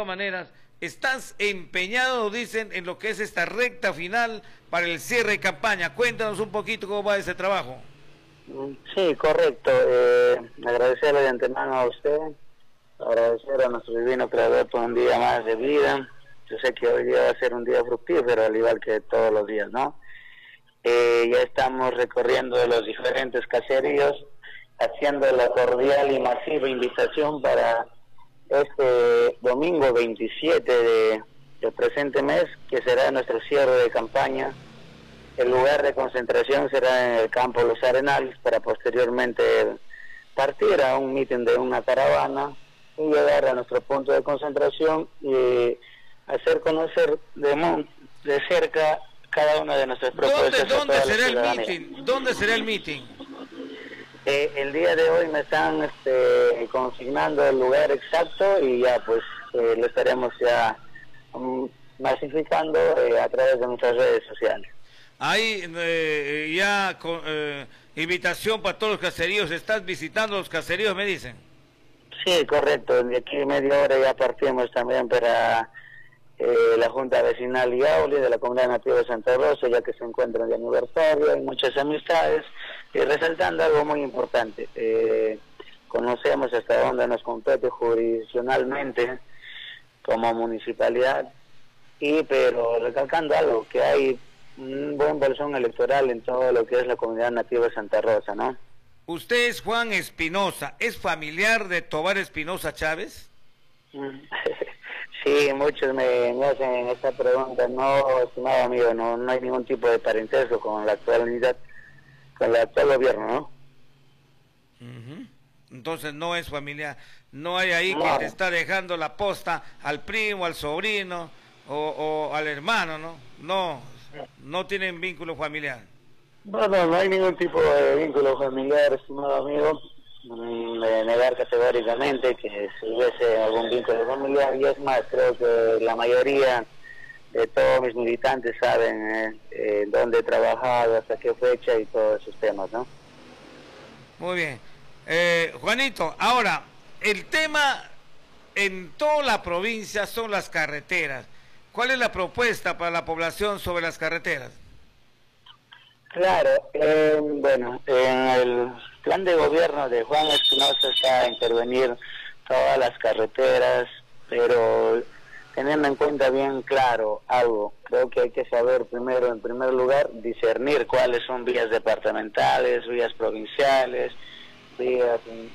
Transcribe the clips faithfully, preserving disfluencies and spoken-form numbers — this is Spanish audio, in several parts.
todas maneras, estás empeñado, dicen, en lo que es esta recta final para el cierre de campaña. Cuéntanos un poquito cómo va ese trabajo. Sí, correcto. Eh, agradecerle de antemano a usted, agradecer a nuestro divino creador por un día más de vida. Yo sé que hoy día va a ser un día fructífero, al igual que todos los días, ¿no? Eh, ya estamos recorriendo los diferentes caseríos, haciendo la cordial y masiva invitación para este domingo veintisiete de, del presente mes, que será nuestro cierre de campaña. El lugar de concentración será en el campo Los Arenales, para posteriormente partir a un mitin de una caravana y llegar a nuestro punto de concentración y hacer conocer de, de cerca cada una de nuestras propuestas. ¿Dónde, dónde será el mitin? ¿Dónde será el mitin? Eh, el día de hoy me están este, consignando el lugar exacto y ya pues eh, lo estaremos ya um, masificando eh, a través de nuestras redes sociales. Hay eh, ya con, eh, invitación para todos los caseríos. ¿Estás visitando los caseríos, me dicen? Sí, correcto. De aquí media hora ya partimos también para eh, la Junta Vecinal Yauli de la Comunidad Nativa de Santa Rosa, ya que se encuentran de aniversario, hay muchas amistades, y resaltando algo muy importante. Eh, conocemos hasta dónde nos compete jurisdiccionalmente como municipalidad, y pero recalcando algo, que hay un buen bolsón electoral en todo lo que es la Comunidad Nativa de Santa Rosa, ¿no? Usted es Juan Espinosa, ¿es familiar de Tobar Espinosa Chávez? Sí, muchos me, me hacen esta pregunta. No, estimado amigo, no, no hay ningún tipo de parentesco con la actual unidad, con el actual gobierno, ¿no? Uh-huh. Entonces no es familiar, no hay ahí no. que te está dejando la posta al primo, al sobrino o, o al hermano, ¿no? No, no tienen vínculo familiar. No, no, no hay ningún tipo de vínculo familiar, estimado amigo. De negar categóricamente que si hubiese algún vínculo familiar, y es más, creo que la mayoría de todos mis militantes saben eh, eh, dónde he trabajado, hasta qué fecha y todos esos temas, ¿no? Muy bien. Eh, Juanito, ahora, el tema en toda la provincia son las carreteras. ¿Cuál es la propuesta para la población sobre las carreteras? Claro, eh, bueno, en el plan de gobierno de Juan Espinosa está a intervenir todas las carreteras, pero teniendo en cuenta bien claro algo, creo que hay que saber primero, en primer lugar, discernir cuáles son vías departamentales, vías provinciales, vías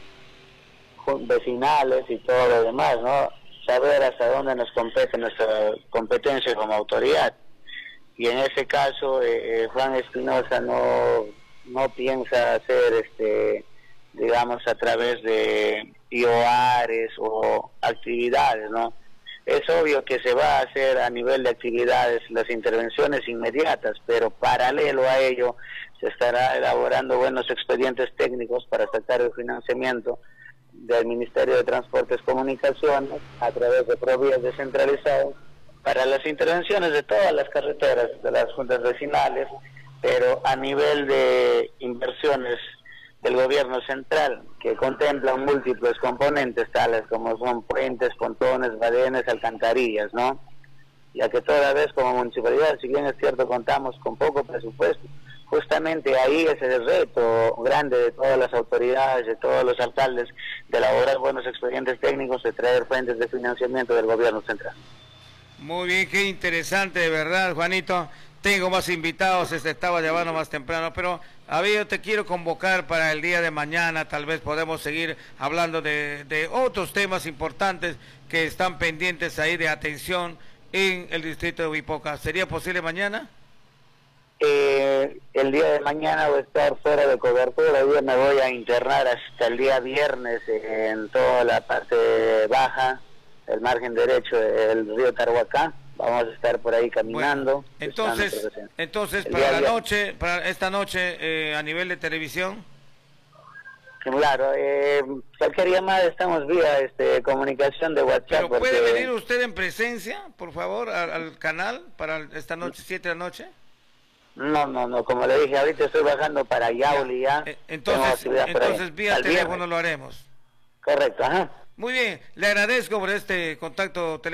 vecinales y todo lo demás, ¿no? Saber hasta dónde nos compete nuestra competencia como autoridad. Y en ese caso eh, eh, Juan Espinosa no no piensa hacer este digamos a través de I O Ares o actividades, ¿no? Es obvio que se va a hacer a nivel de actividades las intervenciones inmediatas, pero paralelo a ello se estará elaborando buenos expedientes técnicos para sacar el financiamiento del Ministerio de Transportes y Comunicaciones a través de provías descentralizadas para las intervenciones de todas las carreteras de las juntas vecinales, pero a nivel de inversiones del gobierno central, que contemplan múltiples componentes, tales como son puentes, pontones, badenes, alcantarillas, ¿no? Ya que toda vez como municipalidad, si bien es cierto contamos con poco presupuesto, justamente ahí es el reto grande de todas las autoridades, de todos los alcaldes, de elaborar buenos expedientes técnicos, de traer fuentes de financiamiento del gobierno central. Muy bien, qué interesante, de verdad, Juanito. Tengo más invitados, este estaba llamando más temprano, pero a ver, yo te quiero convocar para el día de mañana, tal vez podemos seguir hablando de, de otros temas importantes que están pendientes ahí de atención en el distrito de Huipoca. ¿Sería posible mañana? Eh, el día de mañana voy a estar fuera de cobertura, hoy me voy a internar hasta el día viernes en toda la parte baja, el margen derecho del río Tarhuacá. Vamos a estar por ahí caminando. Bueno, entonces, entonces para la noche, para esta noche, eh, a nivel de televisión. Claro, eh, cualquier llamada estamos vía este, comunicación de WhatsApp. Pero porque... ¿puede venir usted en presencia, por favor, al, al canal para esta noche, siete de la noche? No, no, no, como le dije, ahorita estoy bajando para Yauli ya. ya. Entonces, entonces vía teléfono lo haremos. Correcto, ajá. Muy bien, le agradezco por este contacto telefónico.